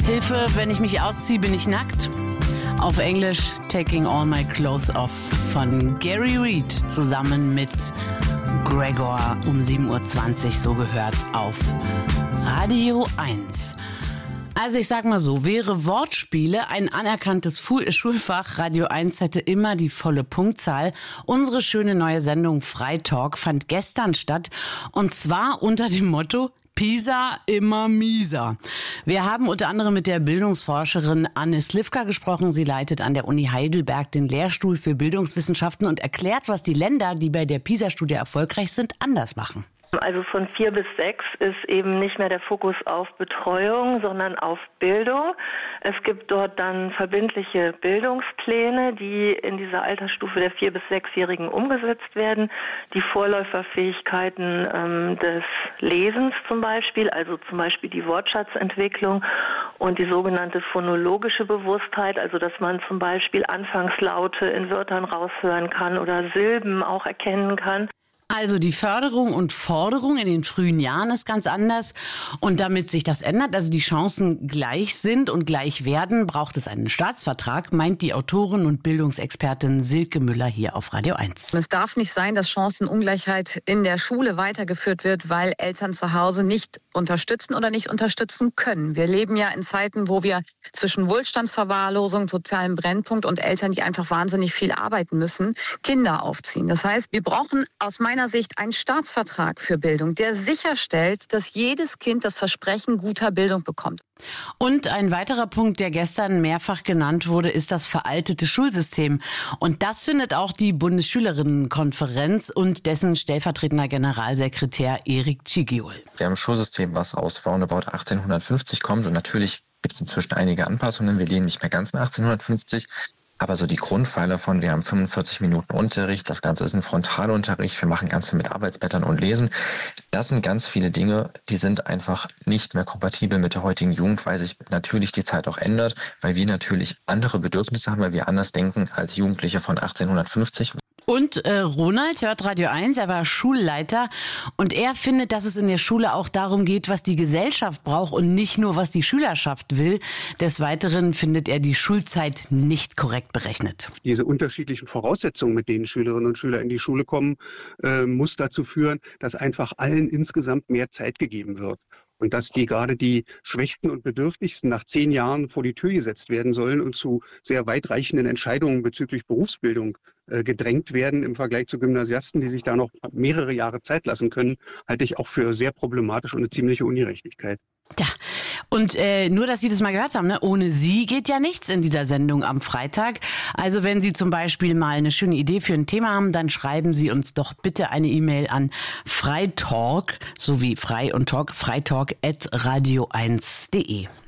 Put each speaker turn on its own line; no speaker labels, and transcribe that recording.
Hilfe, wenn ich mich ausziehe, bin ich nackt. Auf Englisch Taking All My Clothes Off von Gary Reed zusammen mit Gregor um 7.20 Uhr, so gehört auf Radio 1. Also ich sag mal so, wäre Wortspiele ein anerkanntes Schulfach, Radio 1 hätte immer die volle Punktzahl. Unsere schöne neue Sendung Freitalk fand gestern statt und zwar unter dem Motto Pisa immer mieser. Wir haben unter anderem mit der Bildungsforscherin Anne Slivka gesprochen. Sie leitet an der Uni Heidelberg den Lehrstuhl für Bildungswissenschaften und erklärt, was die Länder, die bei der PISA-Studie erfolgreich sind, anders machen.
Also von 4 bis 6 ist eben nicht mehr der Fokus auf Betreuung, sondern auf Bildung. Es gibt dort dann verbindliche Bildungspläne, die in dieser Altersstufe der 4- bis 6-Jährigen umgesetzt werden. Die Vorläuferfähigkeiten des Lesens zum Beispiel, also zum Beispiel die Wortschatzentwicklung und die sogenannte phonologische Bewusstheit, also dass man zum Beispiel Anfangslaute in Wörtern raushören kann oder Silben auch erkennen kann.
Also die Förderung und Forderung in den frühen Jahren ist ganz anders. Und damit sich das ändert, also die Chancen gleich sind und gleich werden, braucht es einen Staatsvertrag, meint die Autorin und Bildungsexpertin Silke Müller hier auf Radio 1.
Es darf nicht sein, dass Chancenungleichheit in der Schule weitergeführt wird, weil Eltern zu Hause nicht unterstützen oder nicht unterstützen können. Wir leben ja in Zeiten, wo wir zwischen Wohlstandsverwahrlosung, sozialem Brennpunkt und Eltern, die einfach wahnsinnig viel arbeiten müssen, Kinder aufziehen. Das heißt, wir brauchen aus meiner Sicht einen Staatsvertrag für Bildung, der sicherstellt, dass jedes Kind das Versprechen guter Bildung bekommt.
Und ein weiterer Punkt, der gestern mehrfach genannt wurde, ist das veraltete Schulsystem. Und das findet auch die Bundesschülerinnenkonferenz und dessen stellvertretender Generalsekretär Erik Cighiol.
Wir haben ein Schulsystem, was aus roundabout 1850 kommt und natürlich gibt es inzwischen einige Anpassungen. Wir leben nicht mehr ganz nach 1850. Aber so die Grundpfeiler von, wir haben 45 Minuten Unterricht, das Ganze ist ein Frontalunterricht, wir machen ganz viel mit Arbeitsblättern und Lesen. Das sind ganz viele Dinge, die sind einfach nicht mehr kompatibel mit der heutigen Jugend, weil sich natürlich die Zeit auch ändert, weil wir natürlich andere Bedürfnisse haben, weil wir anders denken als Jugendliche von 1850.
Und Ronald hört Radio 1, er war Schulleiter und er findet, dass es in der Schule auch darum geht, was die Gesellschaft braucht und nicht nur, was die Schülerschaft will. Des Weiteren findet er die Schulzeit nicht korrekt berechnet.
Diese unterschiedlichen Voraussetzungen, mit denen Schülerinnen und Schüler in die Schule kommen, muss dazu führen, dass einfach allen insgesamt mehr Zeit gegeben wird. Und dass gerade die Schwächsten und Bedürftigsten nach 10 Jahren vor die Tür gesetzt werden sollen und zu sehr weitreichenden Entscheidungen bezüglich Berufsbildung gedrängt werden im Vergleich zu Gymnasiasten, die sich da noch mehrere Jahre Zeit lassen können, halte ich auch für sehr problematisch und eine ziemliche Ungerechtigkeit.
Ja, und nur, dass Sie das mal gehört haben, ne? Ohne Sie geht ja nichts in dieser Sendung am Freitag. Also wenn Sie zum Beispiel mal eine schöne Idee für ein Thema haben, dann schreiben Sie uns doch bitte eine E-Mail an Freitalk, so wie frei und talk, freitalk@radio1.de.